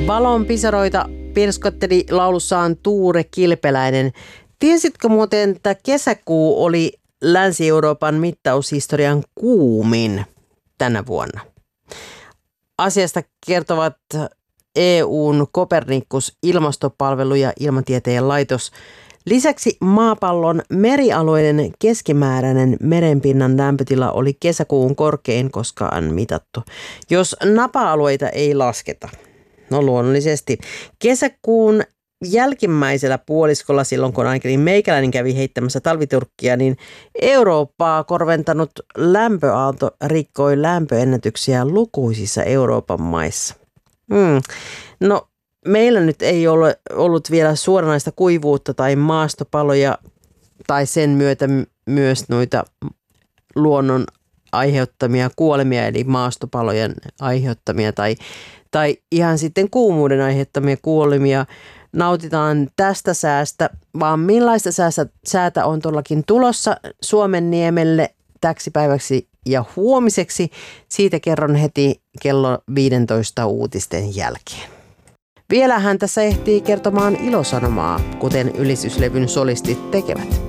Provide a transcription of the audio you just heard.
Valon pisaroita pirskotteli laulussaan Tuure Kilpeläinen. Tiesitkö muuten, että kesäkuu oli Länsi-Euroopan mittaushistorian kuumin tänä vuonna? Asiasta kertovat EUn Copernicus ilmastopalvelu ja ilmatieteen laitos. Lisäksi maapallon merialueiden keskimääräinen merenpinnan lämpötila oli kesäkuun korkein koskaan mitattu, jos napa-alueita ei lasketa. No luonnollisesti. Kesäkuun jälkimmäisellä puoliskolla silloin, kun ainakin meikäläinen kävi heittämässä talviturkkia, niin Eurooppaa korventanut lämpöaalto rikkoi lämpöennätyksiä lukuisissa Euroopan maissa. No meillä nyt ei ole ollut vielä suoranaista kuivuutta tai maastopaloja tai sen myötä myös noita luonnon aiheuttamia kuolemia, eli maastopalojen aiheuttamia tai ihan sitten kuumuuden aiheuttamia kuolemia. Nautitaan tästä säästä, vaan millaista säätä on todellakin tulossa Suomenniemelle täksi päiväksi ja huomiseksi. Siitä kerron heti kello 15 uutisten jälkeen. Vielä hän tässä ehtii kertomaan ilosanomaa, kuten ylistyslevyn solistit tekevät.